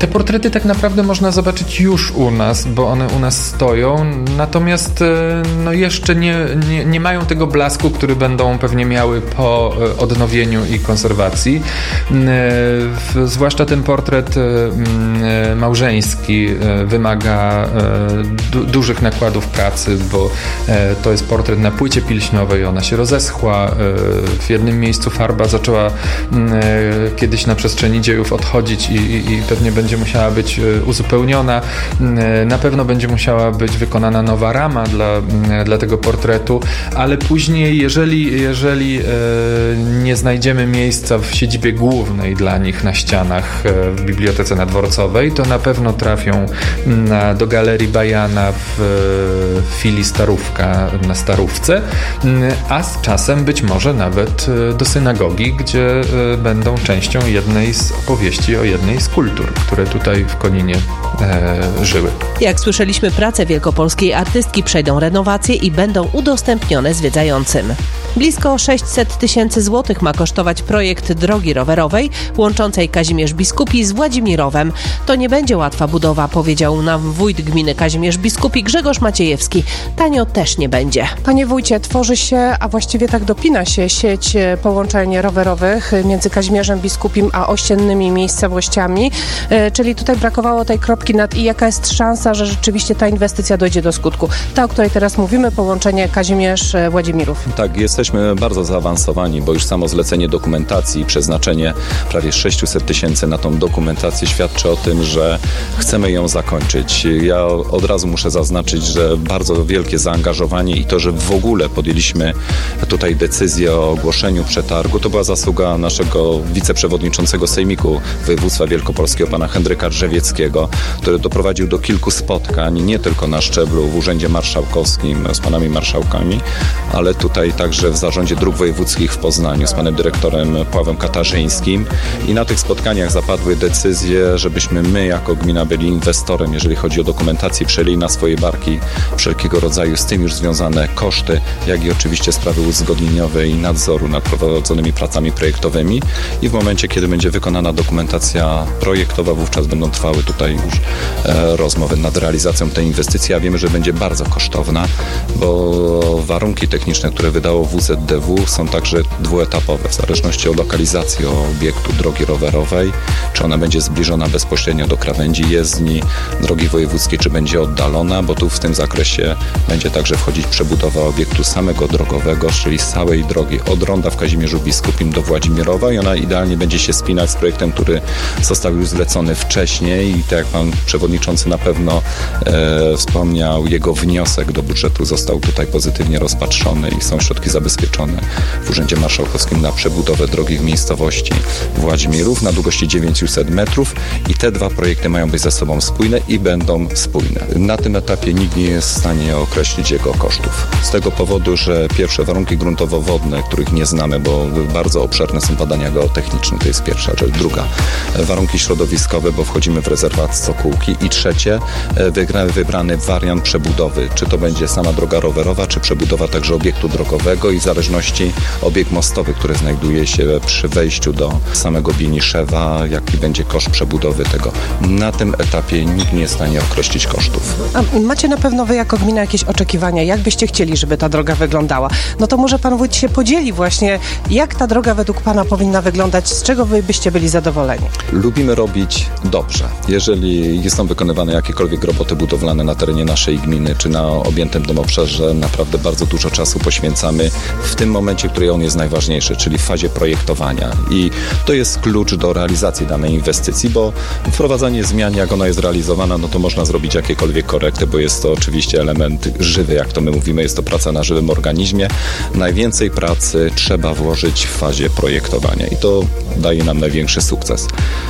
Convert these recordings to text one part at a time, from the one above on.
Te portrety tak naprawdę można zobaczyć już u nas, bo one u nas stoją, natomiast jeszcze nie mają tego blasku, który będą pewnie miały po odnowieniu i konserwacji. Zwłaszcza ten portret małżeński wymaga dużych nakładów pracy, bo to jest portret na płycie pilśniowej, ona się rozeschła. W jednym miejscu farba zaczęła kiedyś na przestrzeni dziejów odchodzić i pewnie będzie musiała być uzupełniona. Na pewno będzie musiała być wykonana nowa rama dla tego portretu, ale później, jeżeli nie znajdziemy miejsca w siedzibie głównej dla nich na ścianach w Bibliotece Nadworcowej, to na pewno trafią do Galerii Bajana w filii Starówka na Starówce, a z czasem być może nawet do synagogi, gdzie będą częścią jednej z opowieści o jednej z kultur, które tutaj w Koninie żyły. Jak słyszeliśmy, prace wielkopolskiej artystki przejdą renowację i będą udostępnione zwiedzającym. Blisko 600 000 złotych ma kosztować projekt drogi rowerowej łączącej Kazimierz Biskupi z Władzimirowem. To nie będzie łatwa budowa, powiedział nam wójt gminy Kazimierz Biskupi Grzegorz Maciejewski. Tanio też nie będzie. Panie wójcie, tworzy się, a właściwie tak dopina się sieć połączeń rowerowych między Kazimierzem Biskupim a ościennymi miejscowościami, czyli tutaj brakowało tej kropki nad i. Jaka jest szansa, że rzeczywiście ta inwestycja dojdzie do skutku? Ta, o której teraz mówimy, połączenie Kazimierz-Władzimirów. Tak, jesteśmy bardzo zaawansowani, bo już samo zlecenie dokumentacji i przeznaczenie prawie 600 000 na tą dokumentację świadczy o tym, że chcemy ją zakończyć. Ja od razu muszę zaznaczyć, że bardzo wielkie zaangażowanie i to, że w ogóle podjęliśmy tutaj decyzję o ogłoszeniu przetargu, to była zasługa naszego wiceprzewodniczącego Sejmiku Województwa Wielkopolskiego, pana Henryka Drzewieckiego, który doprowadził do kilku spotkań, nie tylko na szczeblu w Urzędzie Marszałkowskim z panami marszałkami, ale tutaj także w Zarządzie Dróg Wojewódzkich w Poznaniu z panem dyrektorem Pawłem Katarzyńskim i na tych spotkaniach zapadły decyzje, żebyśmy my jako gmina byli inwestorem, jeżeli chodzi o dokumentację, przejęli na swoje barki wszelkiego rodzaju z tym już związane koszty, jak i oczywiście sprawy uzgodnieniowe i nadzoru nad prowadzonymi pracami projektowymi i w momencie, kiedy będzie wykonana dokumentacja projektowa, wówczas będą trwały tutaj już rozmowy nad realizacją tej inwestycji, a wiemy, że będzie bardzo kosztowna, bo warunki techniczne, które wydało WZDW są także dwuetapowe, w zależności od lokalizacji obiektu drogi rowerowej, czy ona będzie zbliżona bezpośrednio do krawędzi jezdni, drogi wojewódzkiej, czy będzie oddalona, bo tu w tym zakresie będzie także wchodzić przebudowa obiektu samego drogowego, czyli z całej drogi od ronda w Kazimierzu Biskupim do Władzimirowa i ona idealnie będzie się spinać z projektem, który został już zlecony wcześniej i tak jak pan przewodniczący na pewno wspomniał, jego wniosek do budżetu został tutaj pozytywnie rozpatrzony i są środki zabezpieczone w Urzędzie Marszałkowskim na przebudowę drogi w miejscowości Władzimirów na długości 900 metrów i te dwa projekty mają być ze sobą spójne i będą spójne. Na tym etapie nikt nie jest w stanie określić jego kosztów. Z tego powodu, że pierwsze warunki gruntowo-wodne, których nie znamy, bo bardzo obszerne są badania geotechniczne, to jest pierwsza rzecz. Druga, warunki środowiskowe, bo wchodzimy w rezerwat Sokółki i trzecie, wybrany wariant przebudowy. Czy to będzie sama droga rowerowa, czy przebudowa także obiektu drogowego i w zależności obiekt mostowy, który znajduje się przy wejściu do samego Bieniszewa, jaki będzie koszt przebudowy tego. Na tym etapie nikt nie jest w stanie określić kosztów. A macie na pewno wy jako gmina jakieś oczekiwania, jak byście chcieli, żeby ta droga wyglądała? No to może pan wójt się podzieli właśnie, jak ta droga według pana powinna wyglądać, z czego wy byście byli zadowoleni? Lubimy robić dobrze. Jeżeli są wykonywane jakiekolwiek roboty budowlane na terenie naszej gminy, czy na objętym tym obszarze, naprawdę bardzo dużo czasu poświęcamy w tym momencie, w którym on jest najważniejszy, czyli w fazie projektowania. I to jest klucz do realizacji danej inwestycji, bo wprowadzanie zmian, jak ona jest realizowana, no to można zrobić jakiekolwiek korekty, bo jest to oczywiście element żywy, jak to my mówimy, jest to praca na żywym organizmie. Najwięcej pracy trzeba włożyć w fazie projektowania i to daje nam największy sukces.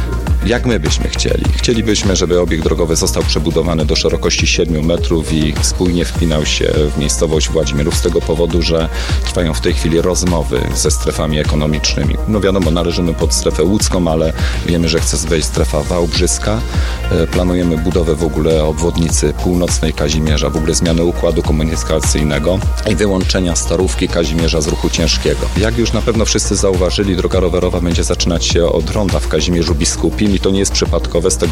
Jak my byśmy chcieli? Chcielibyśmy, żeby obiekt drogowy został przebudowany do szerokości 7 metrów i spójnie wpinał się w miejscowość Władzimirów z tego powodu, że trwają w tej chwili rozmowy ze strefami ekonomicznymi. No wiadomo, należymy pod strefę łódzką, ale wiemy, że chce wejść strefa wałbrzyska. Planujemy budowę w ogóle obwodnicy północnej Kazimierza, w ogóle zmianę układu komunikacyjnego i wyłączenia Starówki Kazimierza z ruchu ciężkiego. Jak już na pewno wszyscy zauważyli, droga rowerowa będzie zaczynać się od ronda w Kazimierzu Biskupim i to nie jest przypadkowe z tego